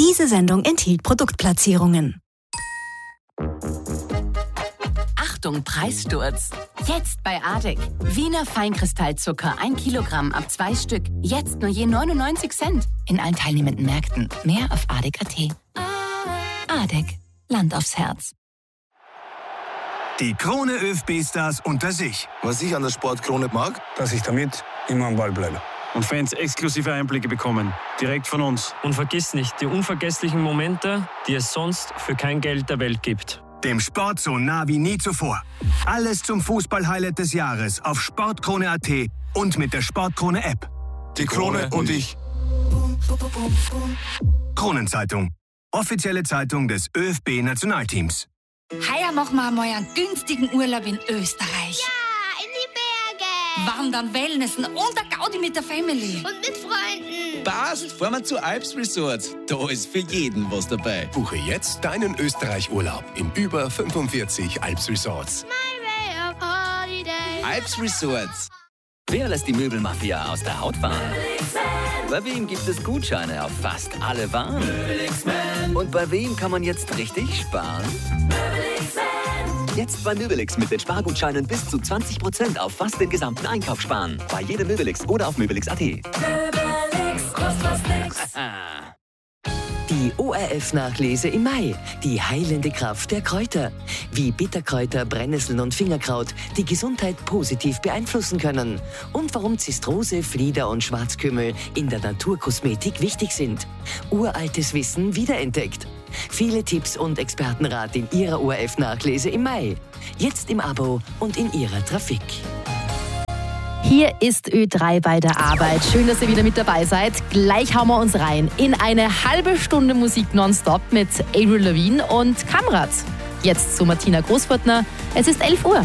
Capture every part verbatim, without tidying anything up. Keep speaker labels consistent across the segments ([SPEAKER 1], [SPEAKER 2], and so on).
[SPEAKER 1] Diese Sendung enthielt Produktplatzierungen.
[SPEAKER 2] Achtung, Preissturz. Jetzt bei Adek. Wiener Feinkristallzucker, ein Kilogramm ab zwei Stück. Jetzt nur je neunundneunzig Cent. In allen teilnehmenden Märkten. Mehr auf adek punkt at. Adek. Land aufs Herz.
[SPEAKER 3] Die Krone ÖFB-Stars unter sich.
[SPEAKER 4] Was ich an der Sportkrone mag,
[SPEAKER 5] dass ich damit immer am Ball bleibe.
[SPEAKER 6] Und Fans exklusive Einblicke bekommen. Direkt von uns.
[SPEAKER 7] Und vergiss nicht die unvergesslichen Momente, die es sonst für kein Geld der Welt gibt.
[SPEAKER 3] Dem Sport so nah wie nie zuvor. Alles zum Fußball-Highlight des Jahres auf sportkrone punkt at und mit der Sportkrone-App.
[SPEAKER 4] Die Krone und ich.
[SPEAKER 3] Kronenzeitung. Offizielle Zeitung des ÖFB-Nationalteams.
[SPEAKER 8] Heuer machen wir einmal einen günstigen Urlaub in Österreich.
[SPEAKER 9] Ja, in die Berge.
[SPEAKER 8] Wandern, Wellnessen und der Gaudi mit der Family.
[SPEAKER 9] Und mit Freunden.
[SPEAKER 10] Passt, fahren wir zu Alps Resort. Da ist für jeden was dabei.
[SPEAKER 11] Buche jetzt deinen Österreich-Urlaub in über fünfundvierzig Alps Resorts.
[SPEAKER 9] My way of holiday.
[SPEAKER 10] Alps Resorts.
[SPEAKER 12] Wer lässt die Möbelmafia aus der Haut fahren? Bei wem gibt es Gutscheine auf fast alle Waren? Und bei wem kann man jetzt richtig sparen? Jetzt bei Möbelix mit den Spargutscheinen bis zu zwanzig Prozent auf fast den gesamten Einkauf sparen. Bei jedem Möbelix oder auf möbelix punkt at.
[SPEAKER 13] Möbelix, kostet was nix. Die O R F-Nachlese im Mai. Die heilende Kraft der Kräuter. Wie Bitterkräuter, Brennnesseln und Fingerkraut die Gesundheit positiv beeinflussen können. Und warum Zistrose, Flieder und Schwarzkümmel in der Naturkosmetik wichtig sind. Uraltes Wissen wiederentdeckt. Viele Tipps und Expertenrat in Ihrer O R F-Nachlese im Mai. Jetzt im Abo und in Ihrer Trafik.
[SPEAKER 14] Hier ist Ö drei bei der Arbeit. Schön, dass ihr wieder mit dabei seid. Gleich hauen wir uns rein in eine halbe Stunde Musik nonstop mit Avril Lavigne und Kamrat. Jetzt zu Martina Großfurtner. Es ist elf Uhr.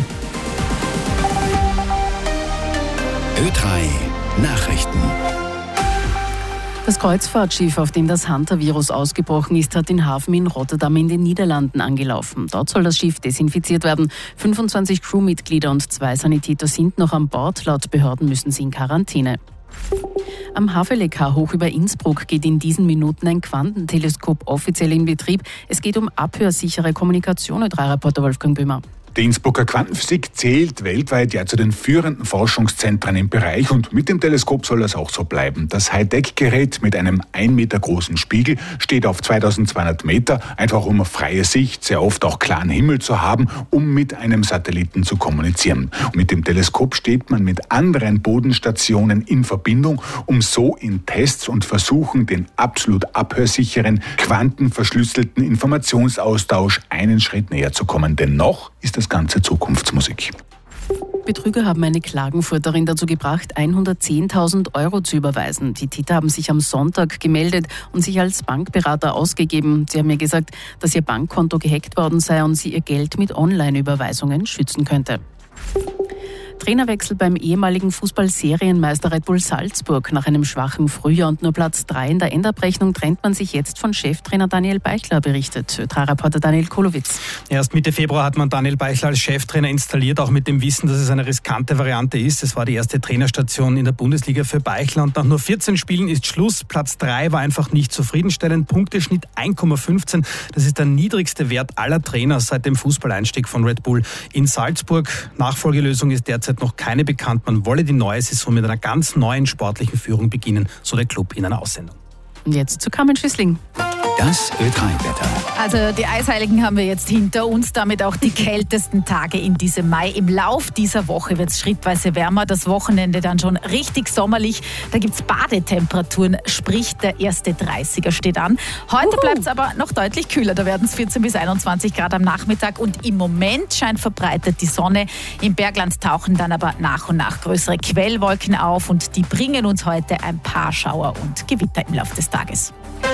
[SPEAKER 11] Ö drei Nachrichten.
[SPEAKER 15] Das Kreuzfahrtschiff, auf dem das Hantavirus ausgebrochen ist, hat den Hafen in Rotterdam in den Niederlanden angelaufen. Dort soll das Schiff desinfiziert werden. fünfundzwanzig Crewmitglieder und zwei Sanitäter sind noch an Bord. Laut Behörden müssen sie in Quarantäne. Am Haveleckar hoch über Innsbruck geht in diesen Minuten ein Quantenteleskop offiziell in Betrieb. Es geht um abhörsichere Kommunikation, Ö drei Reporter Wolfgang Böhmer.
[SPEAKER 16] Die Innsbrucker Quantenphysik zählt weltweit ja zu den führenden Forschungszentren im Bereich und mit dem Teleskop soll das auch so bleiben. Das Hightech-Gerät mit einem ein Meter großen Spiegel steht auf zweitausendzweihundert Meter, einfach um freie Sicht, sehr oft auch klaren Himmel zu haben, um mit einem Satelliten zu kommunizieren. Und mit dem Teleskop steht man mit anderen Bodenstationen in Verbindung, um so in Tests und Versuchen den absolut abhörsicheren, quantenverschlüsselten Informationsaustausch einen Schritt näher zu kommen. Denn noch ist das ganze Zukunftsmusik.
[SPEAKER 15] Betrüger haben eine Klagenfurterin dazu gebracht, hundertzehntausend Euro zu überweisen. Die Täter haben sich am Sonntag gemeldet und sich als Bankberater ausgegeben. Sie haben mir gesagt, dass ihr Bankkonto gehackt worden sei und sie ihr Geld mit Online-Überweisungen schützen könnte. Trainerwechsel beim ehemaligen Fußball-Serienmeister Red Bull Salzburg. Nach einem schwachen Frühjahr und nur Platz drei in der Endabrechnung trennt man sich jetzt von Cheftrainer Daniel Beichler, berichtet Ö drei Reporter Daniel Kolowitz.
[SPEAKER 17] Erst Mitte Februar hat man Daniel Beichler als Cheftrainer installiert, auch mit dem Wissen, dass es eine riskante Variante ist. Es war die erste Trainerstation in der Bundesliga für Beichler und nach nur vierzehn Spielen ist Schluss. Platz drei war einfach nicht zufriedenstellend. Punkteschnitt eins Komma fünfzehn. Das ist der niedrigste Wert aller Trainer seit dem Fußballeinstieg von Red Bull in Salzburg. Nachfolgelösung ist derzeit noch keine bekannt. Man wolle die neue Saison mit einer ganz neuen sportlichen Führung beginnen, so der Club in einer Aussendung.
[SPEAKER 15] Und jetzt zu Carmen Schüssling.
[SPEAKER 11] Das Ö drei Wetter.
[SPEAKER 18] Also die Eisheiligen haben wir jetzt hinter uns, damit auch die kältesten Tage in diesem Mai. Im Lauf dieser Woche wird es schrittweise wärmer, das Wochenende dann schon richtig sommerlich. Da gibt es Badetemperaturen, sprich der erste dreißiger steht an. Heute bleibt es aber noch deutlich kühler, da werden es vierzehn bis einundzwanzig Grad am Nachmittag und im Moment scheint verbreitet die Sonne. Im Bergland tauchen dann aber nach und nach größere Quellwolken auf und die bringen uns heute ein paar Schauer und Gewitter im Laufe des Tages.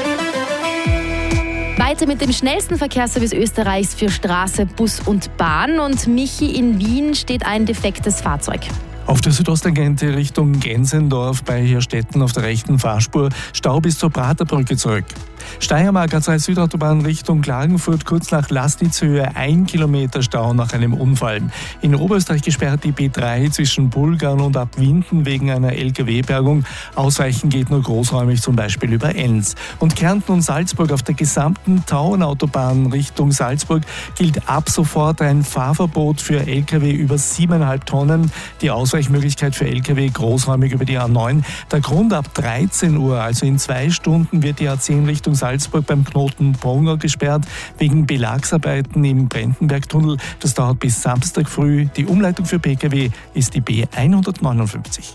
[SPEAKER 14] Weiter mit dem schnellsten Verkehrsservice Österreichs für Straße, Bus und Bahn. Und Michi, in Wien steht ein defektes Fahrzeug.
[SPEAKER 19] Auf der Südosttangente Richtung Gensendorf bei Hirstetten auf der rechten Fahrspur Stau bis zur Praterbrücke zurück. Steiermark A zwei Südautobahn Richtung Klagenfurt kurz nach Lastnitzhöhe ein Kilometer Stau nach einem Unfall. In Oberösterreich gesperrt die B drei zwischen Bulgarn und Abwinden wegen einer L K W-Bergung. Ausweichen geht nur großräumig, zum Beispiel über Enns. Und Kärnten und Salzburg auf der gesamten Tauernautobahn Richtung Salzburg gilt ab sofort ein Fahrverbot für L K W über siebeneinhalb Tonnen. Die Ausweichmöglichkeit für L K W großräumig über die A neun. Der Grund ab dreizehn Uhr, also in zwei Stunden, wird die A zehn Richtung Salzburg beim Knoten Pongau gesperrt, wegen Belagsarbeiten im Brendenbergtunnel. Das dauert bis Samstag früh. Die Umleitung für P K W ist die B hundertneunundfünfzig.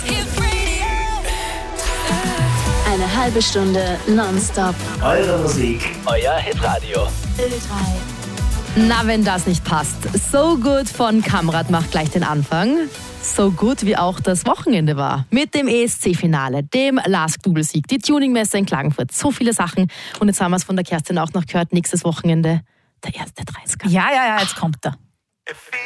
[SPEAKER 2] Eine halbe Stunde nonstop.
[SPEAKER 13] Eure Musik, euer Hitradio.
[SPEAKER 2] Ö drei.
[SPEAKER 14] Na, wenn das nicht passt. So Good von Kamrat macht gleich den Anfang. So gut wie auch das Wochenende war. Mit dem E S C-Finale, dem Lask-Doublesieg, die Tuningmesse in Klagenfurt. So viele Sachen. Und jetzt haben wir es von der Kerstin auch noch gehört. Nächstes Wochenende der erste dreißiger.
[SPEAKER 18] Ja, ja, ja, jetzt kommt er.